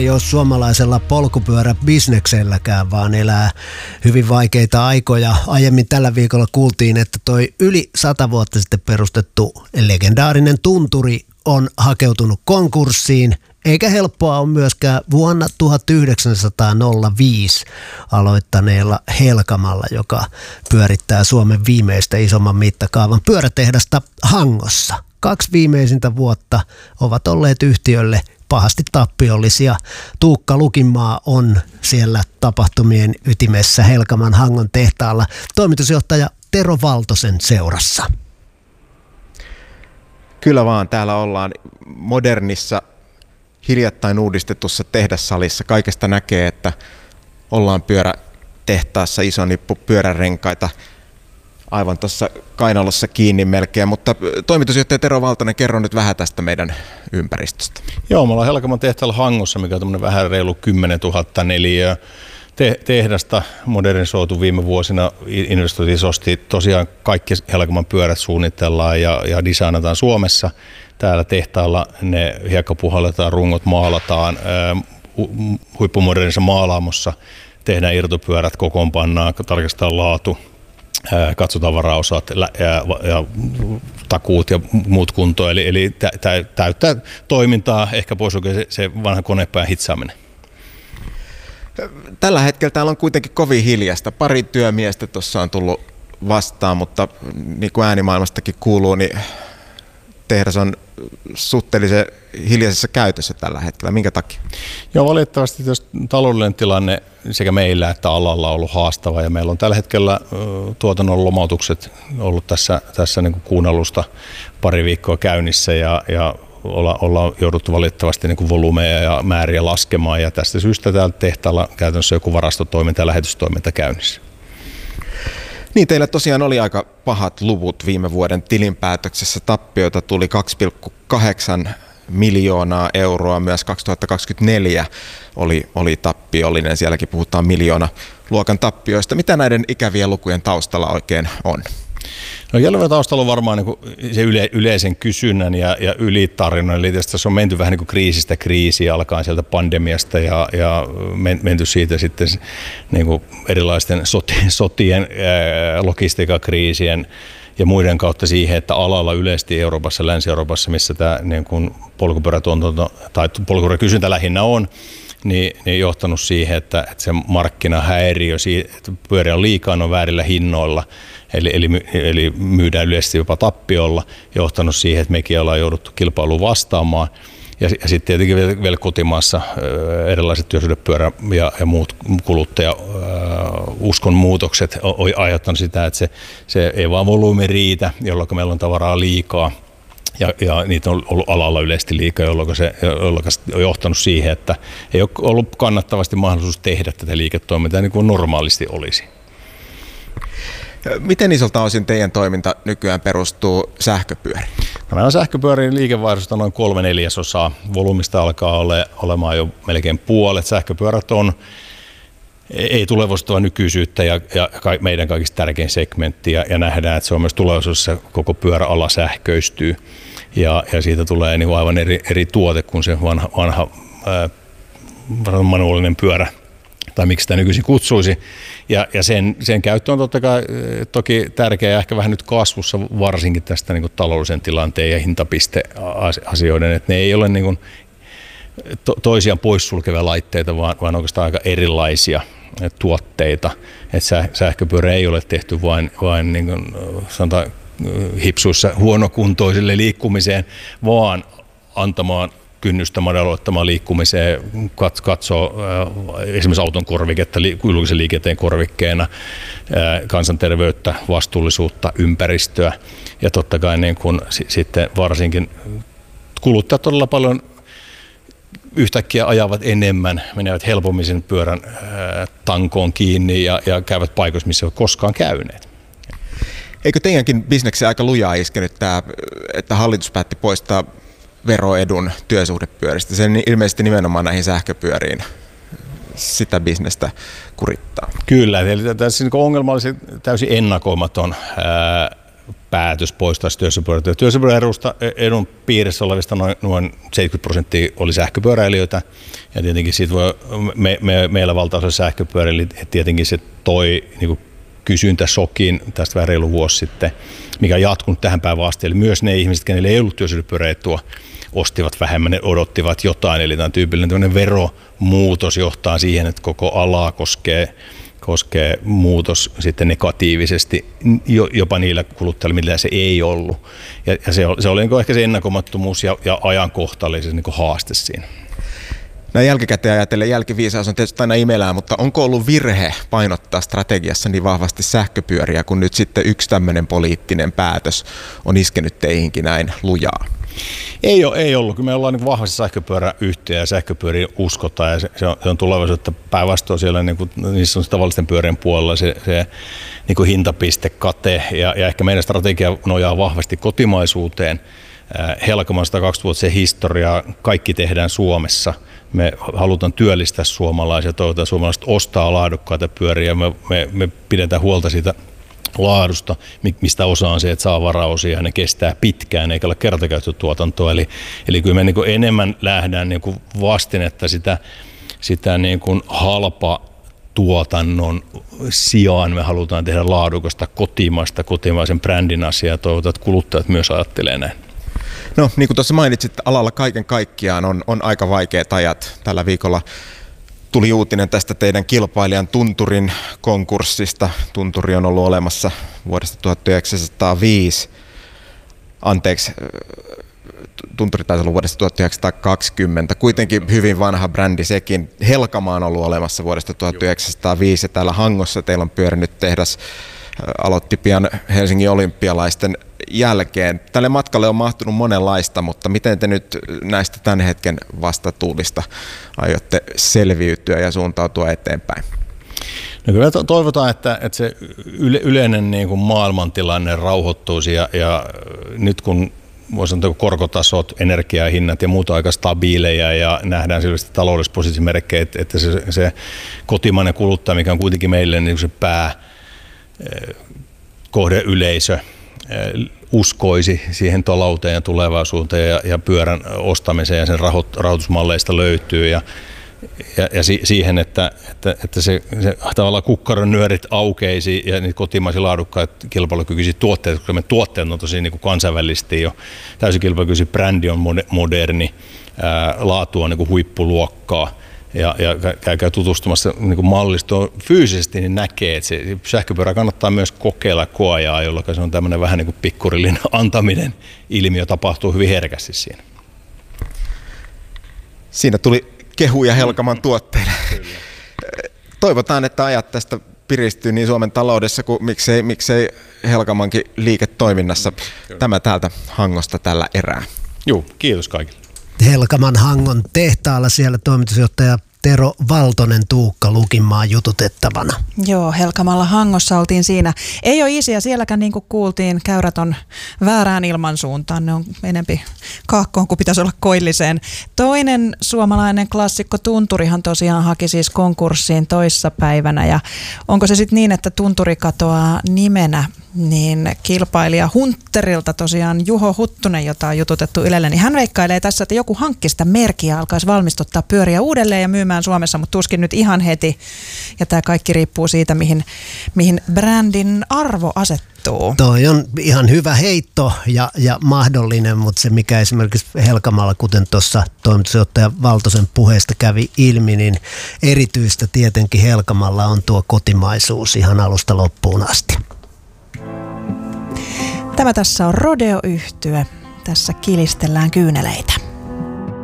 Ei ole suomalaisella polkupyöräbisnekselläkään, vaan elää hyvin vaikeita aikoja. Aiemmin tällä viikolla kuultiin, että toi yli 100 vuotta sitten perustettu legendaarinen tunturi on hakeutunut konkurssiin, eikä helppoa ole myöskään vuonna 1905 aloittaneella Helkamalla, joka pyörittää Suomen viimeistä isomman mittakaavan pyörätehdasta Hangossa. 2 viimeisintä vuotta ovat olleet yhtiölle pahasti tappiollisia. Tuukka Lukinmaa on siellä tapahtumien ytimessä Helkaman Hangon tehtaalla toimitusjohtaja Tero Valtosen seurassa. Kyllä vaan, täällä ollaan modernissa, hiljattain uudistetussa tehdassalissa. Kaikesta näkee, että ollaan pyörätehtaassa, iso nippu pyörärenkaita aivan tuossa kainalossa kiinni melkein, mutta toimitusjohtaja Tero Valtonen, kerro nyt vähän tästä meidän ympäristöstä. Joo, me ollaan Helkaman tehtaalla Hangossa, mikä on tämmöinen vähän reilu 10 000 neliöä tehdasta, modernisoitu viime vuosina, investoitiin isosti. Tosiaan kaikki Helkaman pyörät suunnitellaan ja designataan Suomessa. Täällä tehtaalla ne hiekkapuhalletaan, rungot maalataan, huippumodernissa maalaamossa tehdään irtopyörät, kokoonpannaan, tarkastetaan laatu, katsotaan varaosat ja takuut ja muut kuntoon. Eli täyttää toimintaa, ehkä pois se vanha konepään hitsaaminen. Tällä hetkellä täällä on kuitenkin kovin hiljasta. Pari työmiestä tuossa on tullut vastaan, mutta niin kuin äänimaailmastakin kuuluu, niin tehdas on suhteellisen hiljaisessa käytössä tällä hetkellä. Minkä takia? Joo, valitettavasti taloudellinen tilanne sekä meillä että alalla on ollut haastava, ja meillä on tällä hetkellä tuotannon lomautukset ollut tässä niin kuin kuun alusta pari viikkoa käynnissä, ja ollaan jouduttu valitettavasti niin kuin volyymeja ja määriä laskemaan, ja tästä syystä täällä tehtaalla käytännössä joku varastotoiminta ja lähetystoiminta käynnissä. Niin, teillä tosiaan oli aika pahat luvut viime vuoden tilinpäätöksessä. Tappioita tuli 2,8 miljoonaa euroa. Myös 2024 oli tappiollinen. Sielläkin puhutaan miljoona-luokan tappioista. Mitä näiden ikävien lukujen taustalla oikein on? No Jelvän taustalla on varmaan niin kuin se yleisen kysynnän ja ylitarjonnan. Eli tässä on menty vähän niin kuin kriisistä kriisiin, alkaen sieltä pandemiasta ja menty siitä sitten niin kuin erilaisten sotien, logistiikkakriisien ja muiden kautta siihen, että alalla yleisesti Euroopassa, Länsi-Euroopassa, missä tämä niin kuin polkupyörätuotanto tai polkupyöräkysyntä lähinnä on, niin johtanut siihen, että se markkinahäiriö, että pyöriä on liikaa, on väärillä hinnoilla, eli myydään yleisesti jopa tappiolla, johtanut siihen, että mekin ollaan jouduttu kilpailuun vastaamaan. Ja sitten tietenkin vielä kotimaassa erilaiset työsuhdepyörä ja muut kuluttaja-uskon muutokset on aiheuttanut sitä, että se ei vaan volyymi riitä, jolloin meillä on tavaraa liikaa. Ja niitä on ollut alalla yleisesti liikaa, jolloin se on johtanut siihen, että ei ole ollut kannattavasti mahdollisuus tehdä tätä liiketoimintaa niin kuin normaalisti olisi. Miten isolta osin teidän toiminta nykyään perustuu sähköpyöriin? No, meillä on sähköpyörien liikevaihdosta noin 3/4. Volyymista alkaa olemaan jo melkein puolet. Sähköpyörät ei tulevaisuutta nykyisyyttä ja meidän kaikista tärkein segmentti, ja nähdään, että se on myös tulevaisuudessa koko pyöräala sähköistyy ja siitä tulee niin aivan eri tuote kuin se vanha manuaalinen pyörä, tai miksi sitä nykyisin kutsuisi. Ja sen käyttö on toki tärkeä ja ehkä vähän nyt kasvussa, varsinkin tästä niin kuin taloudellisen tilanteen ja hintapisteasioiden, että ne ei ole niin kuin toisiaan poissulkevia laitteita, vaan oikeastaan aika erilaisia tuotteita. Että sähköpyörä ei ole tehty vain niin kuin sanotaan hipsuissa huonokuntoisille liikkumiseen, vaan antamaan kynnystä madalloittamaan liikkumiseen, katsoo esimerkiksi auton korviketta julkisen liikenteen korvikkeena, kansanterveyttä, vastuullisuutta, ympäristöä, ja totta kai niin kun sitten varsinkin kuluttajat todella paljon yhtäkkiä ajavat enemmän, menevät helpommin sen pyörän tankoon kiinni ja käyvät paikoissa, missä eivät koskaan käyneet. Eikö teidänkin bisnekseen aika lujaa iskenyt tämä, että hallitus päätti poistaa veroedun työsuhdepyöristä? Se ilmeisesti nimenomaan näihin sähköpyöriin sitä bisnestä kurittaa. Kyllä, eli tässä ongelma olisi täysin ennakoimaton. päätös poistaa työssäpyöräilyä. Työssäpyöräilyn piirissä olevista noin 70% oli sähköpyöräilijöitä, ja tietenkin siitä meillä valtaosa sähköpyöräilijöitä, tietenkin se toi niin kysyntäsokin tästä vähän reilu vuosi sitten, mikä on jatkunut tähän päivään asti. Eli myös ne ihmiset, kenelle ei ollut työssäpyöräetua, ostivat vähemmän, ne odottivat jotain. Eli tämä on tyypillinen veromuutos johtaa siihen, että koko alaa koskee muutos sitten negatiivisesti jopa niillä kuluttajilla, millä se ei ollut. Ja se oli niin ehkä se ennakoimattomuus ja ajankohta oli se niin haaste siinä. Näin jälkikäteen ajatellen jälkiviisaus on tietysti aina imelää, mutta onko ollut virhe painottaa strategiassa niin vahvasti sähköpyöriä, kun nyt sitten yksi tämmöinen poliittinen päätös on iskenyt teihinkin näin lujaa? Ei ollut. Kyllä me ollaan niin vahvasti sähköpyöräyhtiö ja sähköpyöriä uskotaan, ja se on tulevaisuutta päinvastoin siellä niissä on tavallisten pyörien puolella se niin hintapiste, kate, ja ehkä meidän strategia nojaa vahvasti kotimaisuuteen. Helkaman 120-vuotisen historiaa, kaikki tehdään Suomessa. Me halutaan työllistää suomalaisia, toivotaan suomalaiset ostaa laadukkaita pyöriä, me pidetään huolta siitä laadusta, mistä osa on se, että saa varaosia ja ne kestää pitkään, eikä ole kertakäyttötuotantoa. Eli kyllä me niin kuin enemmän lähdään niin kuin vastinetta sitä niin kuin halpa tuotannon sijaan me halutaan tehdä laadukasta kotimaisen brändin asiaa, toivotaan, että kuluttajat myös ajattelee näin. No, niin kuin tuossa mainitsit, alalla kaiken kaikkiaan on aika vaikeat ajat. Tällä viikolla tuli uutinen tästä teidän kilpailijan Tunturin konkurssista. Tunturi on ollut olemassa vuodesta 1905. Tunturi taisi olla vuodesta 1920. Kuitenkin hyvin vanha brändi sekin. Helkamaa on ollut olemassa vuodesta 1905 ja täällä Hangossa teillä on pyörinyt tehdas. Aloitti pian Helsingin olympialaisten jälkeen. Tälle matkalle on mahtunut monenlaista, mutta miten te nyt näistä tämän hetken vastatuulista aiotte selviytyä ja suuntautua eteenpäin? No kyllä toivotaan, että se yleinen niin kuin maailmantilanne rauhoittuisi ja nyt kun voisi sanoa, korkotasot, energiahinnat ja muuta aika stabiileja ja nähdään selvästi taloudellisessa positiivisia merkkejä, että se kotimainen kuluttaja, mikä on kuitenkin meille niin se pääkohdeyleisö, uskoisi siihen talouteen ja tulevaisuuteen ja pyörän ostamiseen ja sen rahoitusmalleista löytyy ja siihen, että se tavallaan kukkaron nyörit aukeisi ja niitä kotimaisia laadukkaita kilpailukykyisiä tuotteita, koska me tuotteet on tosi niin kuin kansainvälisesti jo täysin kilpailukykyisiä, brändi on moderni, laatu on niin kuin huippuluokkaa. Ja käy tutustumassa niin mallistoon fyysisesti, niin näkee, että se sähköpyörä kannattaa myös kokeilla koajaa, jolloin se on tämmöinen vähän niin kuin pikkurillin antaminen ilmiö, tapahtuu hyvin herkästi siinä. Siinä tuli kehuja Helkaman tuotteille. Toivotaan, että ajat tästä piristyy niin Suomen taloudessa kuin miksei Helkamankin liiketoiminnassa. Tämä täältä Hangosta tällä erää. Joo, kiitos kaikille. Helkaman Hangon tehtaalla siellä toimitusjohtaja Tero Valtonen Tuukka Lukinmaan jututettavana. Joo, Helkamalla Hangossa oltiin siinä. Ei ole easy, sielläkään niin kuin kuultiin, käyrät on väärään ilmansuuntaan. Ne on enempi kaakkoon kuin pitäisi olla koilliseen. Toinen suomalainen klassikko Tunturihan tosiaan haki siis konkurssiin toissapäivänä. Ja onko se sitten niin, että Tunturi katoaa nimenä, niin kilpailija Hunterilta tosiaan Juho Huttunen, jota on jututettu Ylelle, niin hän veikkailee tässä, että joku hankki sitä merkkiä, alkaisi valmistuttaa pyöriä uudelleen ja myymään Suomessa, mutta tuskin nyt ihan heti. Ja tämä kaikki riippuu siitä, mihin brändin arvo asettuu. Toi on ihan hyvä heitto ja mahdollinen, mutta se mikä esimerkiksi Helkamalla, kuten tuossa toimitusjohtaja Valtosen puheesta kävi ilmi, niin erityistä tietenkin Helkamalla on tuo kotimaisuus ihan alusta loppuun asti. Tämä tässä on Rodeo-yhtye. Tässä kilistellään kyyneleitä.